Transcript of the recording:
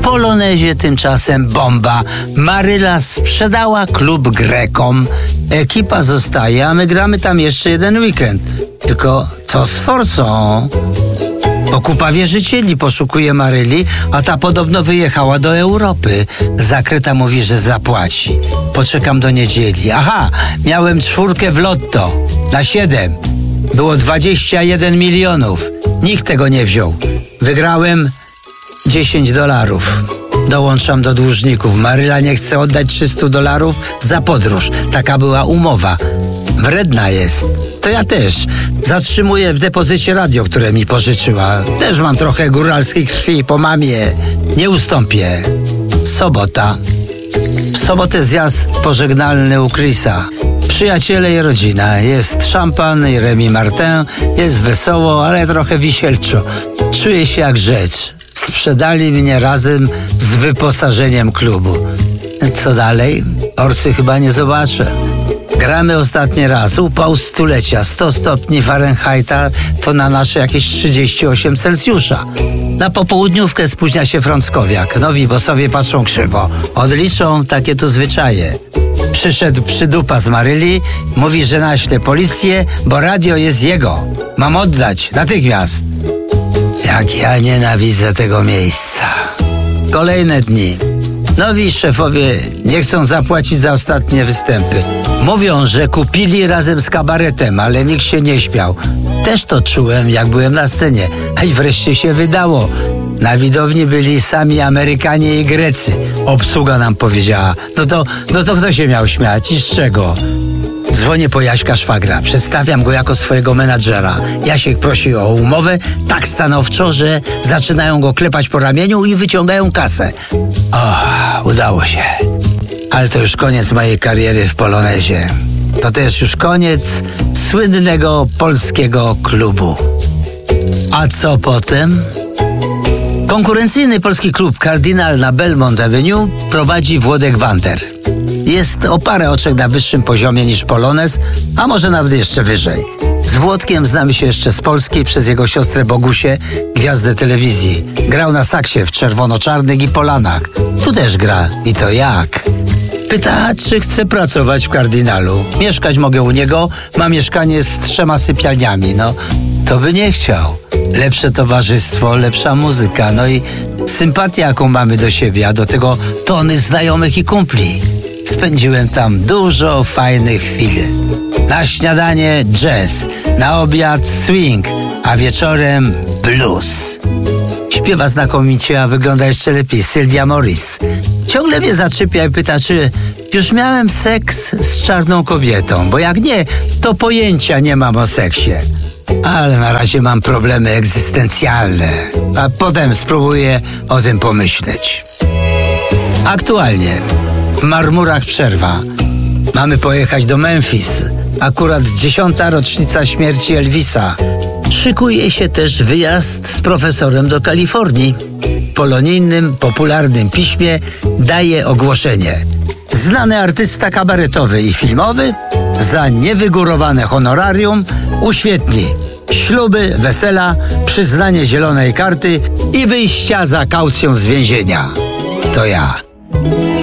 Polonezie tymczasem bomba. Maryla sprzedała klub Grekom. Ekipa zostaje, a my gramy tam jeszcze jeden weekend. Tylko co z forsą? Bo kupa wierzycieli poszukuje Maryli, a ta podobno wyjechała do Europy. Zakryta mówi, że zapłaci. Poczekam do niedzieli. Aha, miałem 4 w lotto. Na 7. Było 21 milionów. Nikt tego nie wziął. Wygrałem $10. Dołączam do dłużników. Maryla nie chce oddać $300 za podróż. Taka była umowa. Wredna jest. To ja też. Zatrzymuję w depozycie radio, które mi pożyczyła. Też mam trochę góralskiej krwi po mamie. Nie ustąpię. Sobota. W sobotę zjazd pożegnalny u Chrisa. Przyjaciele i rodzina. Jest szampan i Remy Martin. Jest wesoło, ale trochę wisielczo. Czuję się jak rzecz. Sprzedali mnie razem z wyposażeniem klubu. Co dalej? Orcy chyba nie zobaczę. Gramy ostatni raz. Upał stulecia. 100 stopni Fahrenheita to na nasze jakieś 38 Celsjusza. Na popołudniówkę spóźnia się Frąckowiak. Nowi bossowie patrzą krzywo. Odliczą takie tu zwyczaje. Przyszedł przydupa z Maryli. Mówi, że naśle policję, bo radio jest jego. Mam oddać. Natychmiast. Jak ja nienawidzę tego miejsca. Kolejne dni. Nowi szefowie nie chcą zapłacić za ostatnie występy. Mówią, że kupili razem z kabaretem, ale nikt się nie śmiał. Też to czułem, jak byłem na scenie. A i wreszcie się wydało. Na widowni byli sami Amerykanie i Grecy. Obsługa nam powiedziała. No to kto się miał śmiać i z czego? Dzwonię po Jaśka szwagra. Przedstawiam go jako swojego menadżera. Jasiek prosi o umowę tak stanowczo, że zaczynają go klepać po ramieniu i wyciągają kasę. Udało się. Ale to już koniec mojej kariery w Polonezie. To też już koniec słynnego polskiego klubu. A co potem? Konkurencyjny polski klub Kardynal na Belmont Avenue prowadzi Włodek Wander. Jest o parę oczek na wyższym poziomie niż Polonez, a może nawet jeszcze wyżej. Z Włodkiem znamy się jeszcze z Polski przez jego siostrę Bogusię, gwiazdę telewizji. Grał na saksie w Czerwono-Czarnych i Polanach. Tu też gra. I to jak? Pyta, czy chce pracować w Kardynalu. Mieszkać mogę u niego, ma mieszkanie z 3 sypialniami. No, to by nie chciał. Lepsze towarzystwo, lepsza muzyka, no i sympatia, jaką mamy do siebie, a do tego tony znajomych i kumpli. Spędziłem tam dużo fajnych chwil. Na śniadanie jazz, na obiad swing, a wieczorem blues. Śpiewa znakomicie, a wygląda jeszcze lepiej, Sylwia Morris. Ciągle mnie zaczepia i pyta, czy już miałem seks z czarną kobietą, bo jak nie, to pojęcia nie mam o seksie. Ale na razie mam problemy egzystencjalne, a potem spróbuję o tym pomyśleć. Aktualnie w Marmurach przerwa. Mamy pojechać do Memphis. Akurat 10. rocznica śmierci Elvisa. Szykuje się też wyjazd z profesorem do Kalifornii. W polonijnym, popularnym piśmie daje ogłoszenie. Znany artysta kabaretowy i filmowy za niewygórowane honorarium uświetni śluby, wesela, przyznanie zielonej karty i wyjścia za kaucją z więzienia. To ja.